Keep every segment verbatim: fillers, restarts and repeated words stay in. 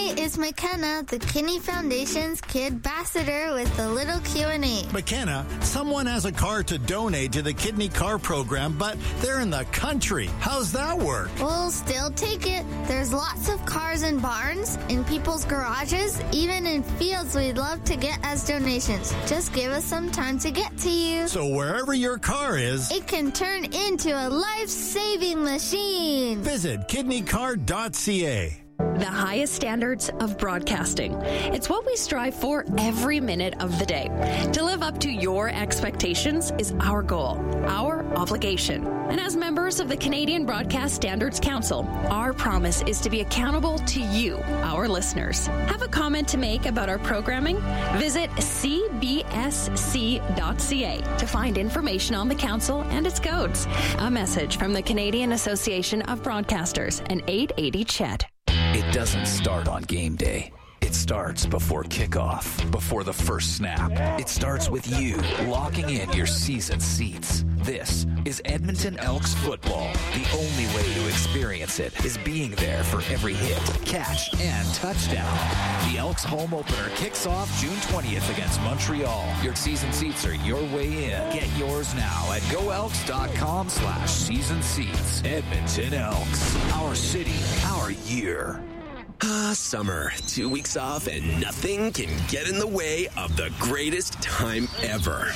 Hi, it's McKenna, the Kinney Foundation's Kid Ambassador with the little Q and A. McKenna, someone has a car to donate to the Kidney Car Program, but they're in the country. How's that work? We'll still take it. There's lots of cars in barns, in people's garages, even in fields we'd love to get as donations. Just give us some time to get to you. So wherever your car is, it can turn into a life-saving machine. Visit kidney car dot c a. The highest standards of broadcasting. It's what we strive for every minute of the day. To live up to your expectations is our goal, our obligation. And as members of the Canadian Broadcast Standards Council, our promise is to be accountable to you, our listeners. Have a comment to make about our programming? Visit c b s c dot c a to find information on the council and its codes. A message from the Canadian Association of Broadcasters and eight eighty C H E D. It doesn't start on game day. It starts before kickoff, before the first snap. It starts with you locking in your season seats. This is Edmonton Elks football. The only way to experience it is being there for every hit, catch, and touchdown. The Elks home opener kicks off June twentieth against Montreal. Your season seats are your way in. Get yours now at go elks dot com slash season seats. Edmonton Elks. Our city, our year. Ah, summer. Two weeks off and nothing can get in the way of the greatest time ever.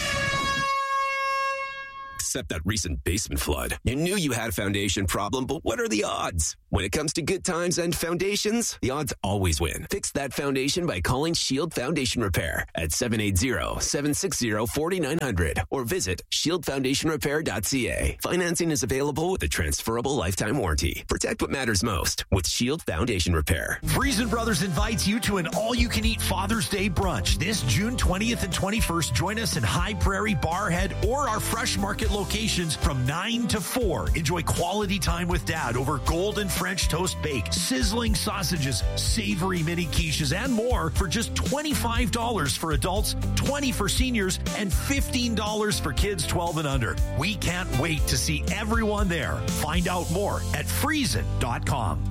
Except that recent basement flood. You knew you had a foundation problem, but what are the odds? When it comes to good times and foundations, the odds always win. Fix that foundation by calling Shield Foundation Repair at seven eight zero, seven six zero, four nine zero zero or visit shield foundation repair dot c a. Financing is available with a transferable lifetime warranty. Protect what matters most with Shield Foundation Repair. Friesen Brothers invites you to an all-you-can-eat Father's Day brunch this June twentieth and twenty-first. Join us in High Prairie, Barhead, or our Fresh Market locations from nine to four. Enjoy quality time with Dad over golden French toast bake, sizzling sausages, savory mini quiches, and more for just twenty-five dollars for adults, twenty dollars for seniors, and fifteen dollars for kids twelve and under. We can't wait to see everyone there. Find out more at friesen dot com.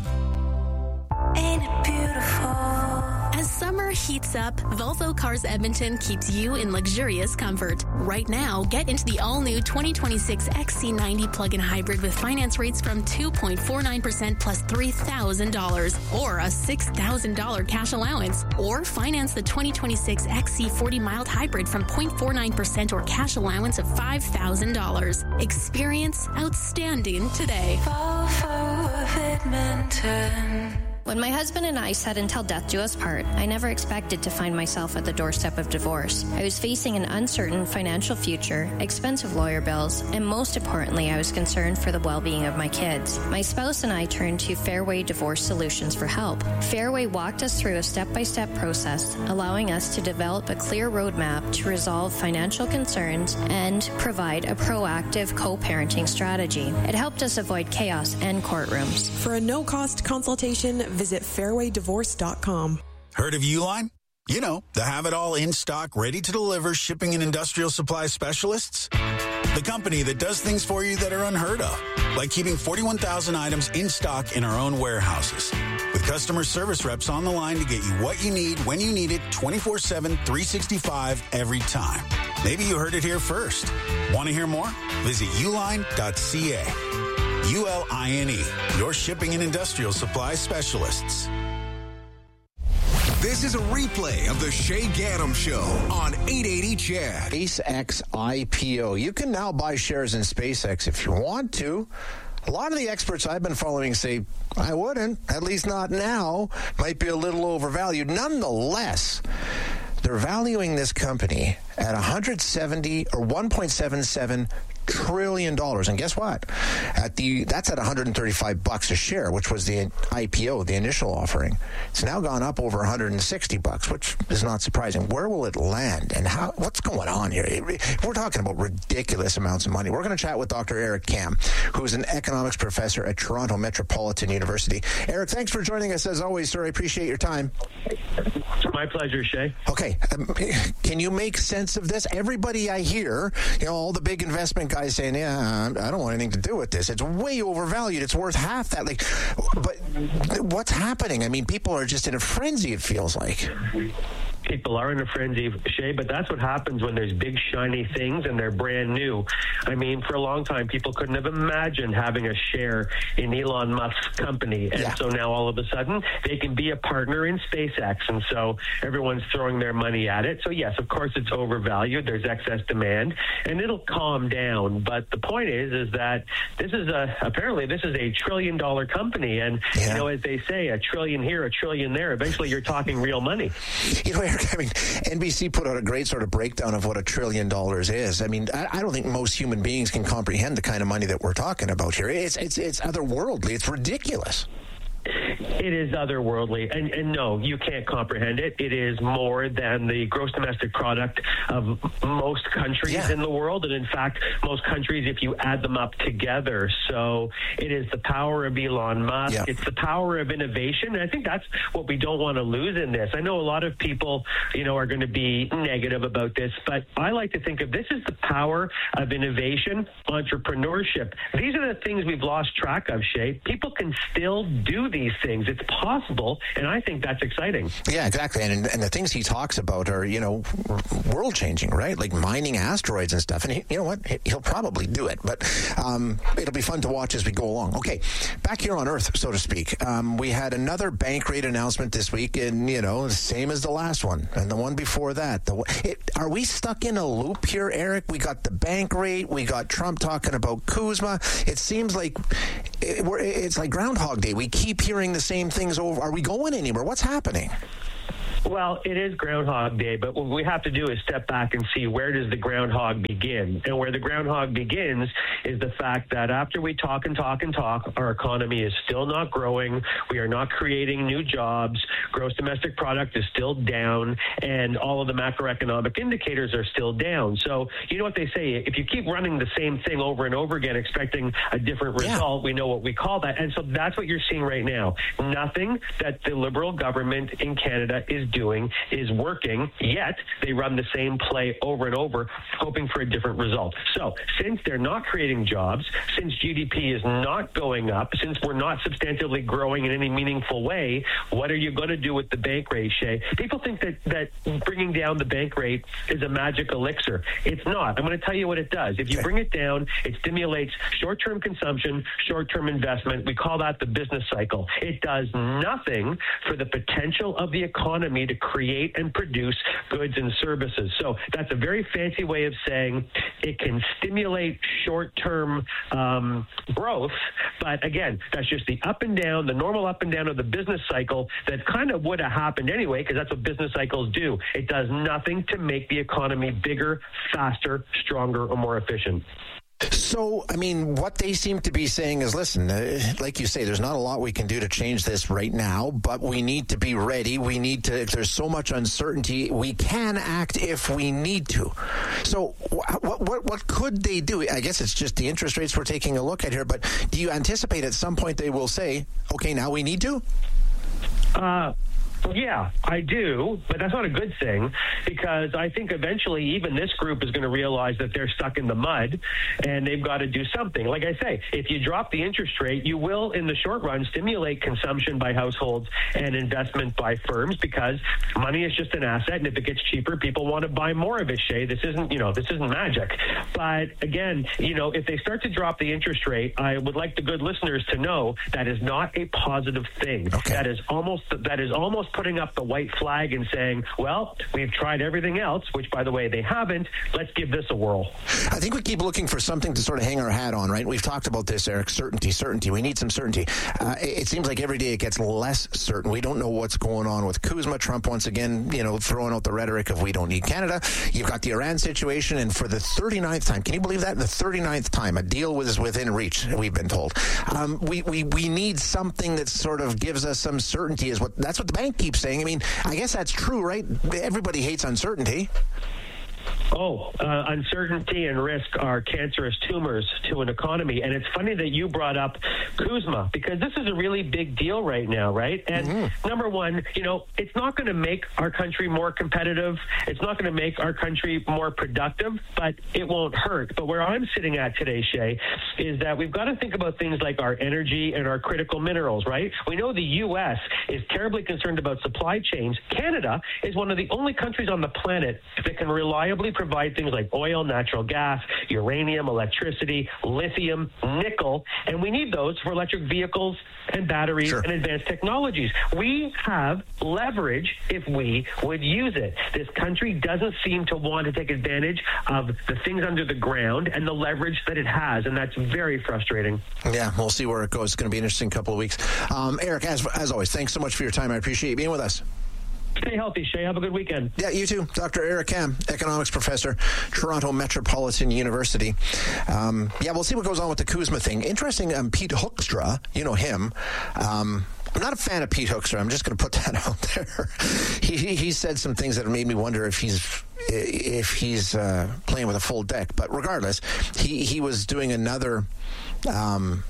Ain't it beautiful? As summer heats up, Volvo Cars Edmonton keeps you in luxurious comfort. Right now, get into the all-new twenty twenty-six X C ninety plug-in hybrid with finance rates from two point four nine percent plus three thousand dollars or a six thousand dollars cash allowance. Or finance the twenty twenty-six X C forty mild hybrid from zero point four nine percent or cash allowance of five thousand dollars. Experience outstanding today. Volvo of Edmonton. When my husband and I said until death do us part, I never expected to find myself at the doorstep of divorce. I was facing an uncertain financial future, expensive lawyer bills, and most importantly, I was concerned for the well-being of my kids. My spouse and I turned to Fairway Divorce Solutions for help. Fairway walked us through a step-by-step process, allowing us to develop a clear roadmap to resolve financial concerns and provide a proactive co-parenting strategy. It helped us avoid chaos and courtrooms. For a no-cost consultation, visit fairway divorce dot com. Heard of Uline? You know, the have-it-all in-stock, ready-to-deliver shipping and industrial supply specialists. The company that does things for you that are unheard of, like keeping forty-one thousand items in stock in our own warehouses. With customer service reps on the line to get you what you need, when you need it, twenty-four seven, three sixty-five, every time. Maybe you heard it here first. Want to hear more? Visit uline dot c a. U L I N E, your shipping and industrial supply specialists. This is a replay of the Shay Gaddam Show on eight eighty C H E D. SpaceX I P O. You can now buy shares in SpaceX if you want to. A lot of the experts I've been following say, I wouldn't, at least not now. Might be a little overvalued. Nonetheless, they're valuing this company at one hundred seventy or one point seven seven trillion dollars. And guess what? At the that's at one hundred thirty-five bucks a share, which was the I P O, the initial offering. It's now gone up over one hundred sixty bucks, which is not surprising. Where will it land, and how? What's going on here? We're talking about ridiculous amounts of money. We're going to chat with Doctor Eric Kam, who's an economics professor at Toronto Metropolitan University. Eric, thanks for joining us as always, sir. I appreciate your time. My My pleasure, Shay. Okay. Um, can you make sense of this? Everybody I hear, you know, all the big investment guys saying, yeah, I don't want anything to do with this. It's way overvalued. It's worth half that. Like, but what's happening? I mean, people are just in a frenzy, it feels like. People are in a frenzy, Shay, but that's what happens when there's big, shiny things and they're brand new. I mean, for a long time, people couldn't have imagined having a share in Elon Musk's company. And yeah. so now all of a sudden, they can be a partner in SpaceX. And so everyone's throwing their money at it. So, yes, of course, it's overvalued. There's excess demand, and it'll calm down. But the point is, is that this is a, apparently, this is a trillion dollar company. And, yeah. you know, as they say, a trillion here, a trillion there. Eventually, you're talking real money. You know, I mean, N B C put out a great sort of breakdown of what a trillion dollars is. I mean, I, I don't think most human beings can comprehend the kind of money that we're talking about here. It's it's it's otherworldly. It's ridiculous. It is otherworldly, and, and no, you can't comprehend it. It is more than the gross domestic product of most countries yeah. in the world, and in fact, most countries, if you add them up together. So it is the power of Elon Musk. Yeah. It's the power of innovation, and I think that's what we don't want to lose in this. I know a lot of people, you know, are going to be negative about this, but I like to think of this as the power of innovation, entrepreneurship. These are the things we've lost track of, Shay. People can still do these things. It's possible, and I think that's exciting. Yeah, exactly. And and the things he talks about are, you know, world changing, right? Like mining asteroids and stuff. And he, you know what? He'll probably do it, but um, it'll be fun to watch as we go along. Okay, back here on Earth, so to speak. Um, we had another bank rate announcement this week, and you know, same as the last one and the one before that. The, it, are we stuck in a loop here, Eric? We got the bank rate. We got Trump talking about Kuzma. It seems like it, we're, it's like Groundhog Day. We keep hearing the same things over. Are we going anywhere? What's happening? Well, it is Groundhog Day, but what we have to do is step back and see where does the groundhog begin. And where the groundhog begins is the fact that after we talk and talk and talk, our economy is still not growing. We are not creating new jobs. Gross domestic product is still down, and all of the macroeconomic indicators are still down. So you know what they say, if you keep running the same thing over and over again, expecting a different result, yeah. we know what we call that. And so that's what you're seeing right now. Nothing that the Liberal government in Canada is doing is working, yet they run the same play over and over, hoping for a different result. So since they're not creating jobs, since G D P is not going up, since we're not substantively growing in any meaningful way, what are you going to do with the bank rate, Shay? People think that, that bringing down the bank rate is a magic elixir. It's not. I'm going to tell you what it does. If you bring it down, it stimulates short-term consumption, short-term investment. We call that the business cycle. It does nothing for the potential of the economy to create and produce goods and services. So that's a very fancy way of saying it can stimulate short-term um, growth, but again, that's just the up and down, the normal up and down of the business cycle that kind of would have happened anyway, because that's what business cycles do. It does nothing to make the economy bigger, faster, stronger, or more efficient. So, I mean, what they seem to be saying is, listen, uh, like you say, there's not a lot we can do to change this right now, but we need to be ready. We need to, if there's so much uncertainty, we can act if we need to. So what, what, what could they do? I guess it's just the interest rates we're taking a look at here, but do you anticipate at some point they will say, okay, now we need to? Uh Yeah, I do, but that's not a good thing, because I think eventually even this group is going to realize that they're stuck in the mud and they've got to do something. Like I say, if you drop the interest rate, you will, in the short run, stimulate consumption by households and investment by firms, because money is just an asset, and if it gets cheaper, people want to buy more of it, Shay. This isn't, you know, this isn't magic. But again, you know, if they start to drop the interest rate, I would like the good listeners to know that is not a positive thing. Okay. That is almost, that is almost putting up the white flag and saying, well, we've tried everything else, which, by the way, they haven't. Let's give this a whirl. I think we keep looking for something to sort of hang our hat on, right? We've talked about this, Eric. Certainty, certainty. We need some certainty. Uh, it, it seems like every day it gets less certain. We don't know what's going on with Kuzma. Trump, once again, you know, throwing out the rhetoric of we don't need Canada. You've got the Iran situation, and for the thirty-ninth time, can you believe that? The thirty-ninth time, a deal was within reach, we've been told. Um, we, we, we need something that sort of gives us some certainty. Is what That's what the bank keeps saying. I mean, I guess that's true, right? Everybody hates uncertainty. Oh, uh, uncertainty and risk are cancerous tumors to an economy. And it's funny that you brought up CUSMA, because this is a really big deal right now, right? And mm-hmm. number one, you know, it's not going to make our country more competitive. It's not going to make our country more productive, but it won't hurt. But where I'm sitting at today, Shay, is that we've got to think about things like our energy and our critical minerals, right? We know the U S is terribly concerned about supply chains. Canada is one of the only countries on the planet that can reliably provide things like oil, natural gas, uranium, electricity, lithium, nickel, and we need those for electric vehicles and batteries sure. and advanced technologies. We have leverage if we would use it. This country doesn't seem to want to take advantage of the things under the ground and the leverage that it has, and that's very frustrating. Yeah, we'll see where it goes. It's going to be an interesting couple of weeks. Um, Eric, as, as always, thanks so much for your time. I appreciate you being with us. Stay healthy, Shay. Have a good weekend. Yeah, you too. Doctor Eric Kam, economics professor, Toronto Metropolitan University. Um, yeah, we'll see what goes on with the CUSMA thing. Interesting, um, Pete Hoekstra, you know him. Um, I'm not a fan of Pete Hoekstra. I'm just going to put that out there. He, he he said some things that made me wonder if he's if he's uh, playing with a full deck. But regardless, he, he was doing another... Um,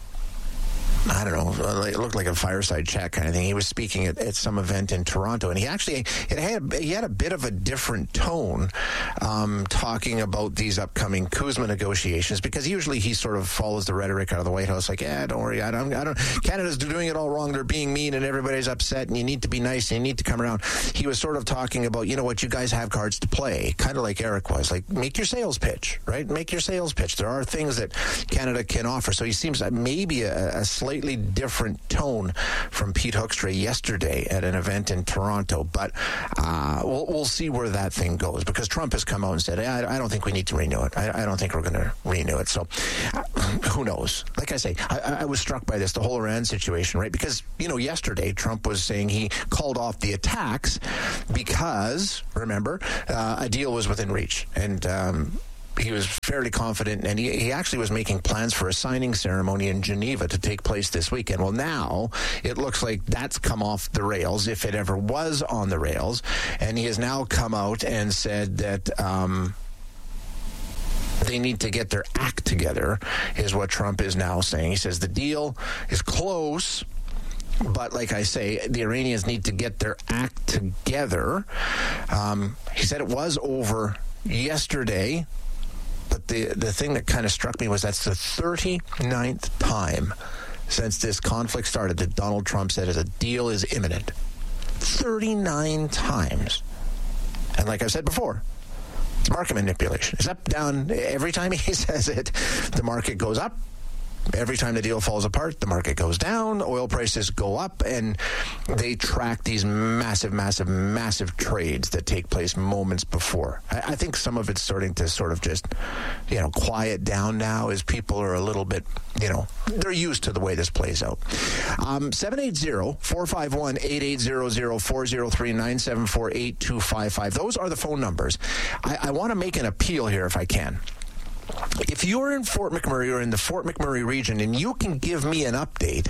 I don't know, it looked like a fireside chat kind of thing. He was speaking at, at some event in Toronto, and he actually it had he had a bit of a different tone um, talking about these upcoming CUSMA negotiations, because usually he sort of follows the rhetoric out of the White House, like, yeah, don't worry, I don't, I don't, Canada's doing it all wrong, they're being mean, and everybody's upset, and you need to be nice, and you need to come around. He was sort of talking about, you know what, you guys have cards to play, kind of like Eric was, like, make your sales pitch, right? Make your sales pitch. There are things that Canada can offer. So he seems like maybe a, a slightly different tone from Pete Hoekstra yesterday at an event in Toronto, but uh, we'll, we'll see where that thing goes, because Trump has come out and said, I, I don't think we need to renew it. I, I don't think we're going to renew it. So uh, who knows? Like I say, I, I was struck by this, the whole Iran situation, right? Because, you know, yesterday Trump was saying he called off the attacks because, remember, uh, a deal was within reach. And um, he was fairly confident, and he, he actually was making plans for a signing ceremony in Geneva to take place this weekend. Well, now it looks like that's come off the rails, if it ever was on the rails, and he has now come out and said that um, they need to get their act together, is what Trump is now saying. He says the deal is close, but like I say, the Iranians need to get their act together. Um, he said it was over yesterday. But the, the thing that kind of struck me was that's the thirty-ninth time since this conflict started that Donald Trump said a deal is imminent. thirty-nine times. And like I've said before, it's market manipulation. It's up, down. Every time he says it, the market goes up. Every time the deal falls apart, the market goes down, oil prices go up, and they track these massive, massive, massive trades that take place moments before. I, I think some of it's starting to sort of just, you know, quiet down now as people are a little bit, you know, they're used to the way this plays out. Um, seven eight zero, four five one, eight eight zero zero, four zero three, nine seven four, eight two five five. Those are the phone numbers. I, I want to make an appeal here if I can. If you're in Fort McMurray or in the Fort McMurray region and you can give me an update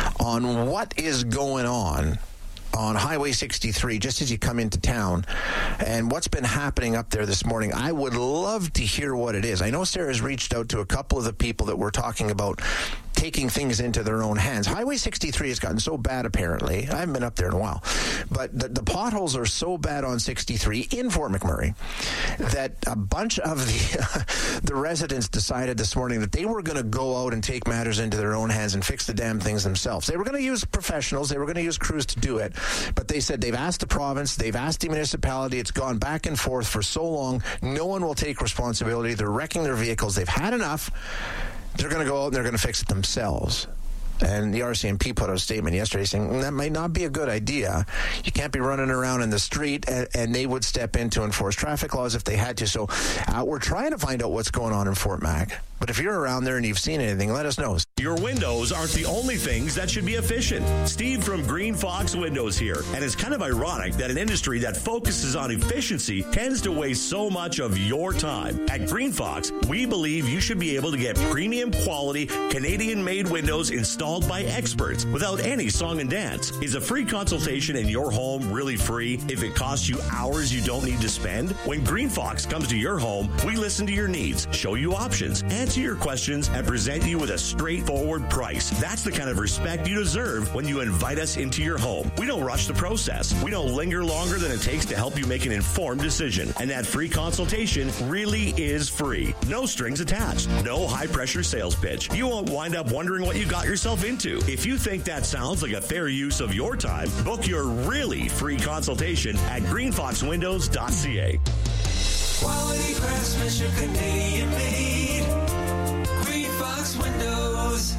on what is going on on Highway sixty-three just as you come into town and what's been happening up there this morning, I would love to hear what it is. I know Sarah's reached out to a couple of the people that we're talking about taking things into their own hands. Highway sixty-three has gotten so bad, apparently. I haven't been up there in a while. But the, the potholes are so bad on sixty-three in Fort McMurray that a bunch of the, the residents decided this morning that they were going to go out and take matters into their own hands and fix the damn things themselves. They were going to use professionals. They were going to use crews to do it. But they said they've asked the province, they've asked the municipality. It's gone back and forth for so long. No one will take responsibility. They're wrecking their vehicles. They've had enough. They're going to go out and they're going to fix it themselves. And the R C M P put out a statement yesterday saying that might not be a good idea. You can't be running around in the street, and, and they would step in to enforce traffic laws if they had to. So uh, we're trying to find out what's going on in Fort Mac. But if you're around there and you've seen anything, let us know. Your windows aren't the only things that should be efficient. Steve from Green Fox Windows here. And it's kind of ironic that an industry that focuses on efficiency tends to waste so much of your time. At Green Fox, we believe you should be able to get premium quality Canadian-made windows installed by experts without any song and dance. Is a free consultation in your home really free if it costs you hours you don't need to spend? When Green Fox comes to your home, we listen to your needs, show you options, answer your questions, and present you with a straightforward price. That's the kind of respect you deserve when you invite us into your home. We don't rush the process. We don't linger longer than it takes to help you make an informed decision. And that free consultation really is free. No strings attached. No high-pressure sales pitch. You won't wind up wondering what you got yourself into. If you think that sounds like a fair use of your time, book your really free consultation at green fox windows dot c a. Quality craftsmanship, Canadian made. Green Fox Windows.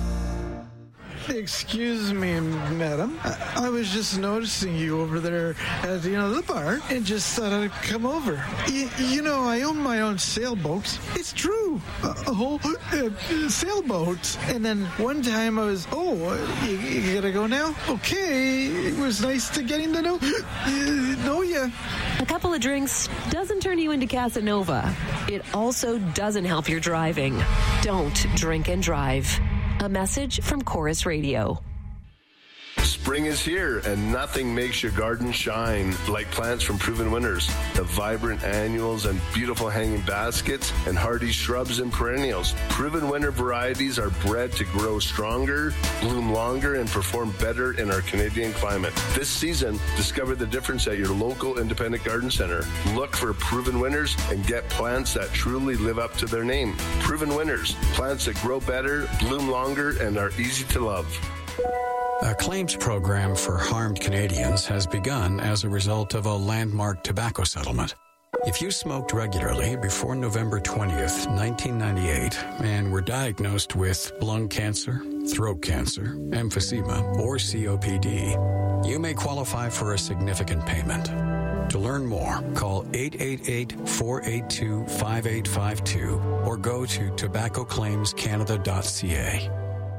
Excuse me, madam. I, I was just noticing you over there at, you know, the bar and just thought I'd come over. Y- you know, I own my own sailboats. It's true. A, a whole uh, sailboat. And then one time I was, oh, you, you gotta go now? Okay. It was nice to getting to know, uh, know you. A couple of drinks doesn't turn you into Casanova. It also doesn't help your driving. Don't drink and drive. A message from Chorus Radio. Spring is here, and nothing makes your garden shine like plants from Proven Winners. The vibrant annuals and beautiful hanging baskets and hardy shrubs and perennials. Proven Winner varieties are bred to grow stronger, bloom longer, and perform better in our Canadian climate. This season, discover the difference at your local independent garden center. Look for Proven Winners and get plants that truly live up to their name. Proven Winners, plants that grow better, bloom longer, and are easy to love. A claims program for harmed Canadians has begun as a result of a landmark tobacco settlement. If you smoked regularly before November twentieth, nineteen ninety-eight, and were diagnosed with lung cancer, throat cancer, emphysema, or C O P D, you may qualify for a significant payment. To learn more, call eight eight eight, four eight two, five eight five two or go to tobacco claims canada dot c a.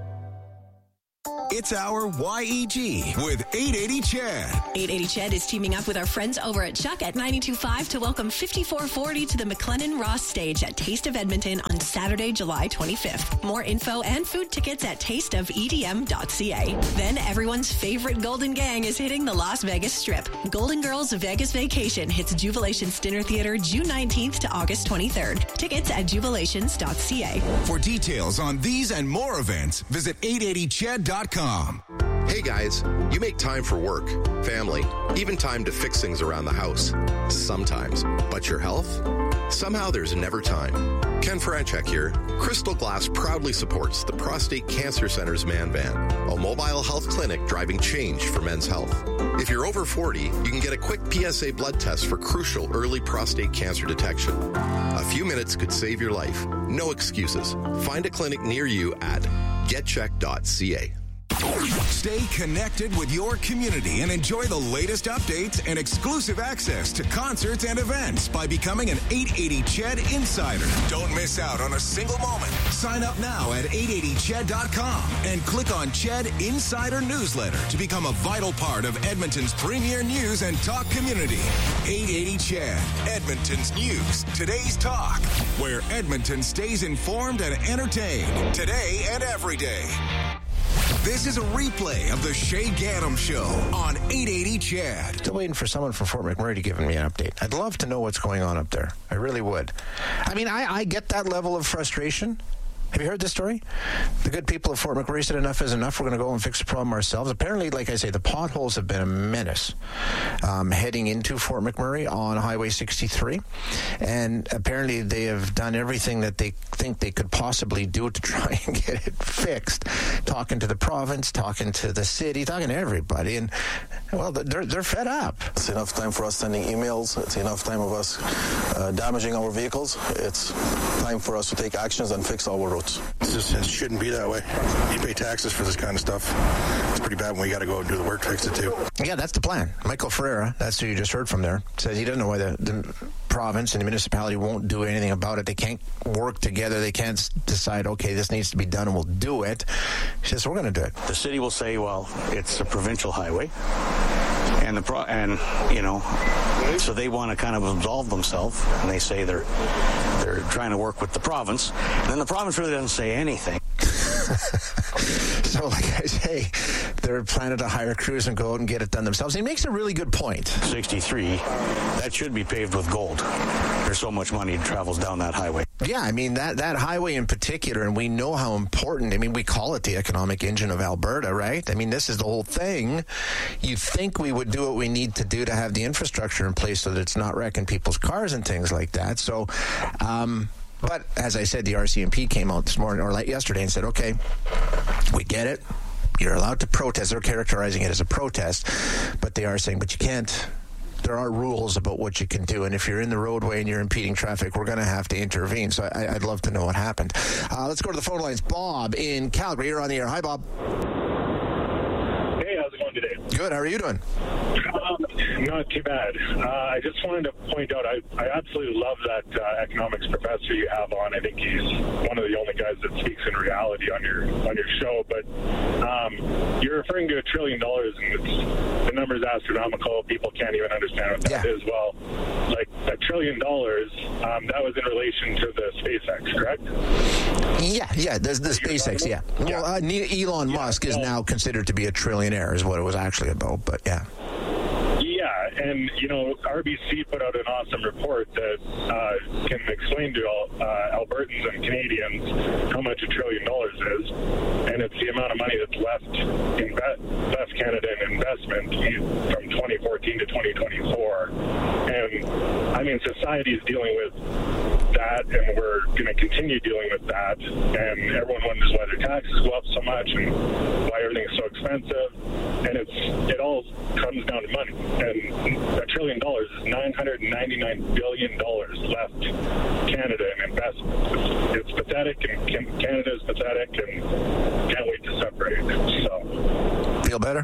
It's our Y E G with eight eighty Chad. eight eighty Chad is teaming up with our friends over at Chuck at ninety-two point five to welcome fifty-four forty to the McLennan Ross stage at Taste of Edmonton on Saturday, July twenty-fifth. More info and food tickets at taste of e d m dot c a. Then everyone's favorite Golden Gang is hitting the Las Vegas Strip. Golden Girls Vegas Vacation hits Jubilations Dinner Theater June nineteenth to August twenty-third. Tickets at jubilations dot c a. For details on these and more events, visit eight eighty chad dot com. Hey guys, you make time for work, family, even time to fix things around the house. Sometimes. But your health? Somehow there's never time. Ken Franchek here. Crystal Glass proudly supports the Prostate Cancer Center's Man Van, a mobile health clinic driving change for men's health. If you're over forty, you can get a quick P S A blood test for crucial early prostate cancer detection. A few minutes could save your life. No excuses. Find a clinic near you at get check dot c a. Stay connected with your community and enjoy the latest updates and exclusive access to concerts and events by becoming an eight eighty Ched Insider. Don't miss out on a single moment. Sign up now at eight eighty ched dot com and click on Ched Insider Newsletter to become a vital part of Edmonton's premier news and talk community. eight eighty Ched, Edmonton's news, today's talk, where Edmonton stays informed and entertained today and every day. This is a replay of the Shay Gaddam Show on eight eighty Chad. Still waiting for someone from Fort McMurray to give me an update. I'd love to know what's going on up there. I really would. I mean, I, I get that level of frustration. Have you heard this story? The good people of Fort McMurray said enough is enough. We're going to go and fix the problem ourselves. Apparently, like I say, the potholes have been a menace um, heading into Fort McMurray on Highway sixty-three. And apparently they have done everything that they think they could possibly do to try and get it fixed. Talking to the province, talking to the city, talking to everybody. And, well, they're, they're fed up. It's enough time for us sending emails. It's enough time of us uh, damaging our vehicles. It's time for us to take actions and fix our roads. roads. It just it shouldn't be that way. You pay taxes for this kind of stuff. It's pretty bad when we got to go out and do the work to fix it too. Yeah, that's the plan. Michael Ferreira, that's who you just heard from there, says he doesn't know why the, the province and the municipality won't do anything about it. They can't work together. They can't decide, okay, this needs to be done and we'll do it. He says, we're going to do it. The city will say, well, it's a provincial highway. And, the pro- and you know, so they want to kind of absolve themselves, and they say they're they're trying to work with the province. And then the province really doesn't say anything. So, like I say, they're planning to hire crews and go out and get it done themselves. He makes a really good point. sixty-three, that should be paved with gold. There's so much money that travels down that highway. Yeah, I mean, that, that highway in particular, and we know how important, I mean, we call it the economic engine of Alberta, right? I mean, this is the whole thing. You think we would do what we need to do to have the infrastructure in place so that it's not wrecking people's cars and things like that. So, um... But as I said, the R C M P came out this morning or like yesterday and said, okay, we get it. You're allowed to protest. They're characterizing it as a protest, but they are saying, but you can't. There are rules about what you can do, and if you're in the roadway and you're impeding traffic, we're going to have to intervene. So I, I'd love to know what happened. Uh, let's go to the phone lines. Bob in Calgary, you're on the air. Hi, Bob. Hey, how's it going today? Good. How are you doing? Um, not too bad. Uh, I just wanted to point out, I, I absolutely love that uh, economics professor you have on. I think he's one of the only guys that speaks in reality on your on your show. But um, you're referring to a trillion dollars, and it's, the number's astronomical. People can't even understand what that yeah. is. Well, like a trillion dollars, um, that was in relation to the SpaceX, correct? Yeah, yeah, the, the SpaceX, yeah. yeah. Well, uh, Elon yeah, Musk is well, now considered to be a trillionaire, is what it was actually about, but yeah. Yeah, and, you know, R B C put out an awesome report that uh, can explain to all, uh, Albertans and Canadians how much a trillion dollars is, and it's the amount of money that's left in left Canada in investment from twenty fourteen to twenty twenty-four. And, I mean, society is dealing with that, and we're going to continue dealing with that, and everyone wonders why their taxes go up so much and why everything's so expensive, and it's it all comes down to money. And a trillion dollars is nine hundred ninety-nine billion dollars left Canada in investment. It's, it's pathetic, and Canada is pathetic, and can't wait to separate. So, feel better?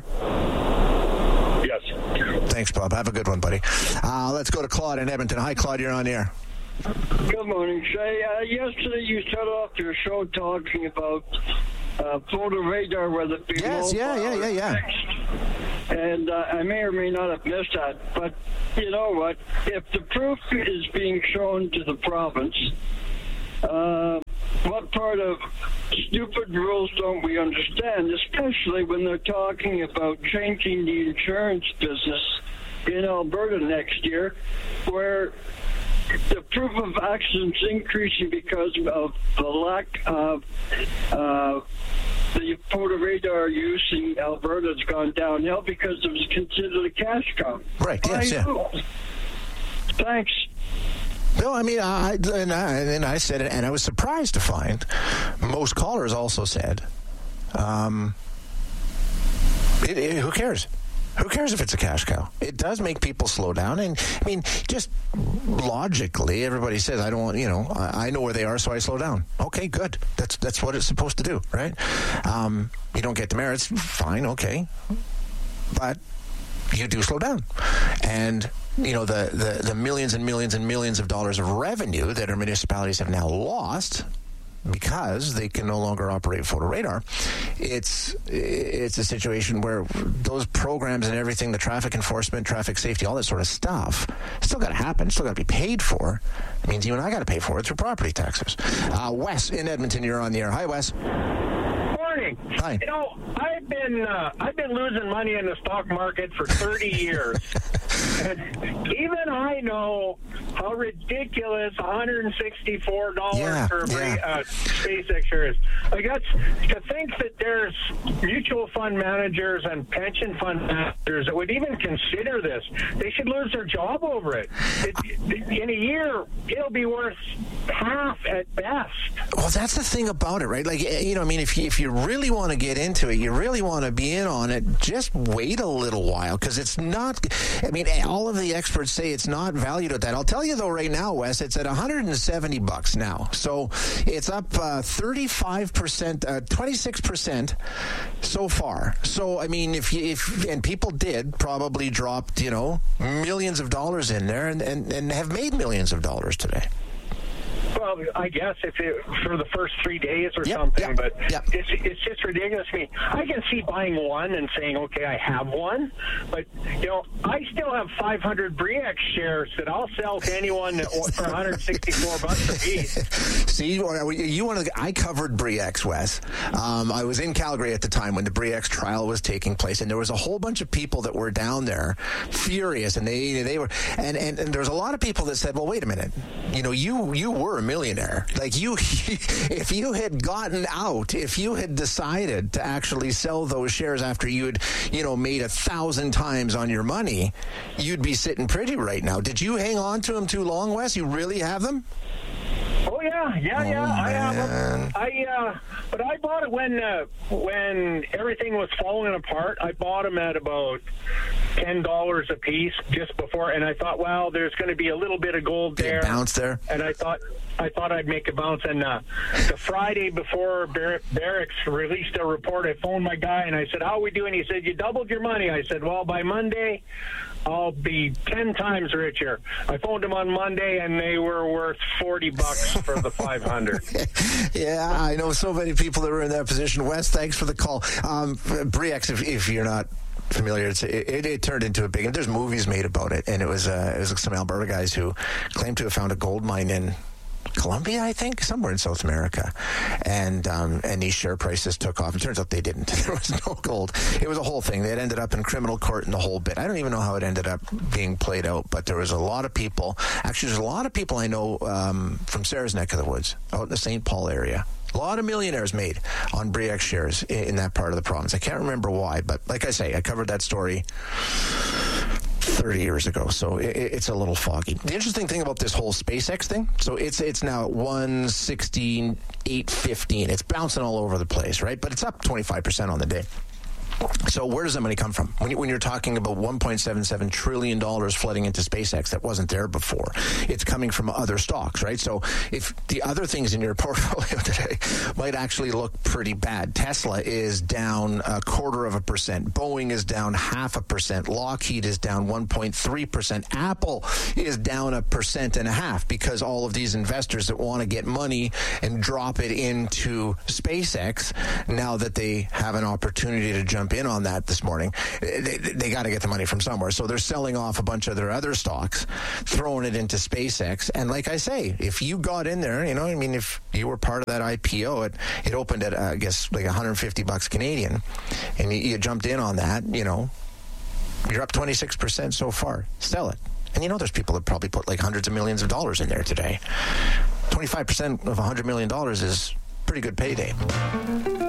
Yes. Thanks, Bob. Have a good one, buddy. Uh, let's go to Claude in Edmonton. Hi, Claude. You're on the air. Good morning, Shay. Uh, yesterday you started off your show talking about uh, photo radar, whether it be yes, yeah, yeah, yeah, yeah. Fixed. And uh, I may or may not have missed that, but you know what? If the proof is being shown to the province, uh, what part of stupid rules don't we understand, especially when they're talking about changing the insurance business in Alberta next year, where the proof of accidents increasing because of the lack of uh, the photo radar use in Alberta has gone downhill because it was considered a cash cow. Right, yes, yeah. Thanks. No, I mean, I and, I and I said it, and I was surprised to find most callers also said, um, it, it, who cares? Who cares if it's a cash cow? It does make people slow down. And, I mean, just logically, everybody says, I don't want, you know, I, I know where they are, so I slow down. Okay, good. That's that's what it's supposed to do, right? Um, you don't get the merits, fine, okay. But you do slow down. And, you know, the, the, the millions and millions and millions of dollars of revenue that our municipalities have now lost because they can no longer operate photo radar, it's it's a situation where those programs and everything, the traffic enforcement, traffic safety, all that sort of stuff, still got to happen, still got to be paid for. It means you and I got to pay for it through property taxes. Uh, Wes in Edmonton, you're on the air. Hi, Wes. Morning. Hi. You know, I've been uh, I've been losing money in the stock market for thirty years. And even I know how ridiculous one hundred sixty-four dollars yeah, for yeah. uh, SpaceX shares. Like that's to think that there's mutual fund managers and pension fund managers that would even consider this. They should lose their job over it. it in a year, it'll be worth half at best. Well, that's the thing about it, right? Like, you know, I mean, if you, if you really want to get into it, you really want to be in on it, just wait a little while, because it's not, I mean, all of the experts say it's not valued at that. I'll tell you you though, right now, Wes, it's at one hundred seventy bucks now. So it's up uh, thirty-five percent, uh, twenty-six percent so far. So I mean, if you if and people did probably dropped, you know, millions of dollars in there and, and, and have made millions of dollars today. Well, I guess if it for the first three days or yep, something, yep, but yep. it's it's just ridiculous to me. I can see buying one and saying, okay, I have one, but you know, I still have five hundred Bre-X shares that I'll sell to anyone for one hundred sixty-four bucks a piece. See, you want to? I covered Bre-X, Wes. Um, I was in Calgary at the time when the Bre-X trial was taking place, and there was a whole bunch of people that were down there, furious, and they they were, and and, and there was a lot of people that said, well, wait a minute, you know, you you were a millionaire. Like you, if you had gotten out, if you had decided to actually sell those shares after you had, you know, made a thousand times on your money, you'd be sitting pretty right now. Did you hang on to them too long, Wes? You really have them? Oh yeah, yeah, oh, yeah. I have man. them. I uh, but I bought it when uh, when everything was falling apart. I bought them at about ten dollars a piece just before, and I thought, well, there's going to be a little bit of gold there. Bounce there, and I thought. I thought I'd make a bounce, and uh, the Friday before Bar- Barracks released a report, I phoned my guy, and I said, how are we doing? He said, you doubled your money. I said, well, by Monday, I'll be ten times richer. I phoned him on Monday, and they were worth forty bucks for the five hundred. Yeah, I know so many people that were in that position. Wes, thanks for the call. Um, Bre-X, if, if you're not familiar, it's, it, it, it turned into a big, and there's movies made about it, and it was, uh, it was some Alberta guys who claimed to have found a gold mine in Colombia, I think, somewhere in South America, and um, and these share prices took off. It turns out they didn't. There was no gold. It was a whole thing. It ended up in criminal court and the whole bit. I don't even know how it ended up being played out, but there was a lot of people. Actually, there's a lot of people I know um, from Sarah's neck of the woods, out in the Saint Paul area. A lot of millionaires made on Bre-X shares in, in that part of the province. I can't remember why, but like I say, I covered that story thirty years ago, so it, it's a little foggy. The interesting thing about this whole SpaceX thing, so it's it's now at one sixteen, eight fifteen. It's bouncing all over the place, right? But it's up twenty-five percent on the day. So where does that money come from? When, you, when you're talking about one point seven seven trillion dollars flooding into SpaceX that wasn't there before, it's coming from other stocks, right? So if the other things in your portfolio today might actually look pretty bad. Tesla is down a quarter of a percent. Boeing is down half a percent. Lockheed is down one point three percent. Apple is down a percent and a half because all of these investors that want to get money and drop it into SpaceX, now that they have an opportunity to jump in on that this morning, they, they got to get the money from somewhere. So they're selling off a bunch of their other stocks, throwing it into SpaceX. And like I say, if you got in there, you know, I mean, if you were part of that I P O, it, it opened at, uh, I guess, like one hundred fifty bucks Canadian, and you, you jumped in on that, you know, you're up twenty-six percent so far. Sell it. And you know, there's people that probably put like hundreds of millions of dollars in there today. twenty-five percent of one hundred million dollars is pretty good payday.